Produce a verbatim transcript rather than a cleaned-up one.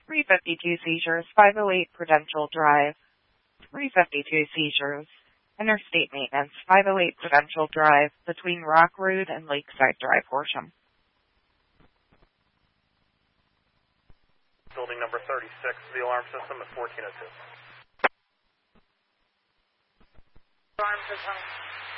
three fifty-two seizures, five oh eight Prudential Drive. three fifty-two seizures, Interstate Maintenance, five oh eight Prudential Drive, between Rock Road and Lakeside Drive, Horsham. Building number thirty-six, the alarm system at fourteen oh two. Alarm system.